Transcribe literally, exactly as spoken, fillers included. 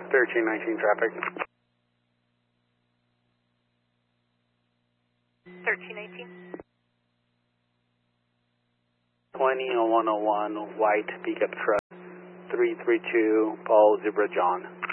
thirteen nineteen traffic. thirteen eighteen. twenty oh one oh one, white pickup truck, three three two, Paul Zebra John.